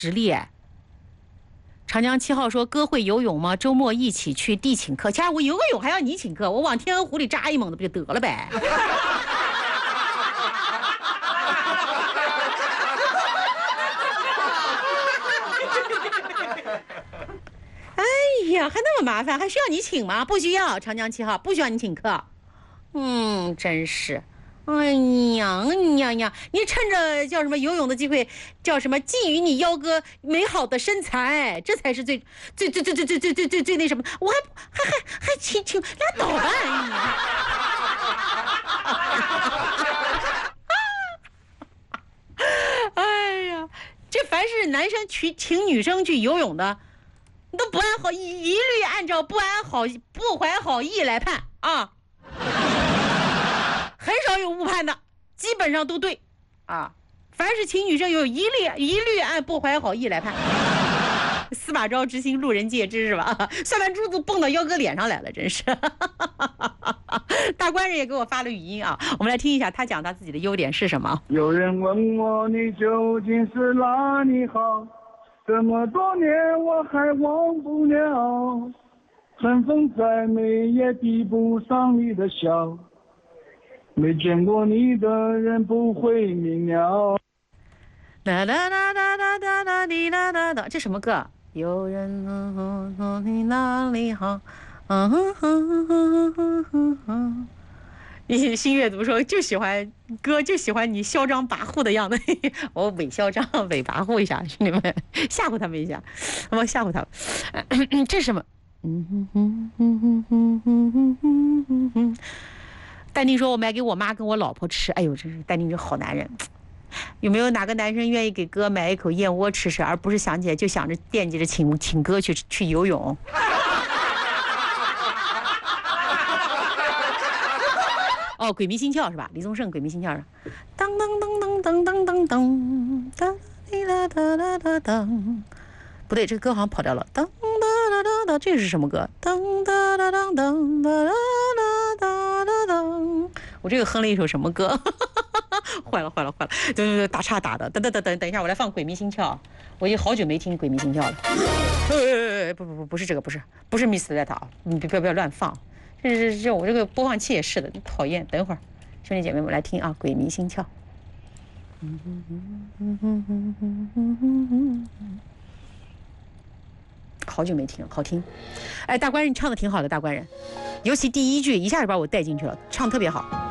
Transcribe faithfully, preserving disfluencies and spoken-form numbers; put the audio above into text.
实力。长江七号说：“哥会游泳吗？周末一起去地请客。家我游个泳还要你请客？我往天鹅湖里扎一猛子不就得了呗？”哎呀，还那么麻烦，还需要你请吗？不需要。长江七号不需要你请客。嗯，真是。哎呀，哎呀呀！你趁着叫什么游泳的机会，叫什么觊觎你幺哥美好的身材，这才是最最最最最最最最最最那什么！我还还还还请请拉倒吧！哎呀，这凡是男生去请女生去游泳的，都不按好一一律按照不安好不怀好意来判啊。很少有误判的，基本上都对，啊，凡是请女生有一律一律按不怀好意来判。司马昭之心，路人皆知是吧？算盘珠子蹦到幺哥脸上来了，真是。大官人也给我发了语音啊，我们来听一下他讲他自己的优点是什么。 有人问我你究竟是哪里好，这么多年我还忘不了，春风再美也比不上你的笑，没见过你的人不会明了。 哒哒哒哒哒哒哒滴哒哒哒，这什么歌？有人问我你哪里好？嗯哼哼哼哼哼哼。你新阅读说就喜欢哥，就喜欢你嚣张跋扈的样子。我伪嚣张伪跋扈一下，兄弟们，吓唬他们一下，我吓唬他们。这是什么？嗯哼哼哼哼哼哼哼哼哼。丹丁说：“我买给我妈跟我老婆吃。”哎呦，真是丹丁这好男人。有没有哪个男生愿意给哥买一口燕窝吃吃，而不是想起来就想着惦记着请请哥去去游泳？哦，鬼迷心窍是吧？李宗盛《鬼迷心窍》是。当当当当当当当当当滴啦哒哒哒当。不对，这个歌好像跑掉了。当哒哒哒哒，这是什么歌？当哒哒当当哒哒哒哒当。我这个哼了一首什么歌？坏了坏了坏了！对对对，打岔打的。等等等等等一下，我来放《鬼迷心窍》。我已经好久没听《鬼迷心窍》了。呃，不不不，不是这个，不是不是 Miss Let 啊！你不要不要乱放。这这这我这个播放器也是的，讨厌。等一会儿，兄弟姐妹们来听啊，《鬼迷心窍》。好久没听了，好听。哎，大官人你唱的挺好的，大官人，尤其第一句一下就把我带进去了，唱特别好。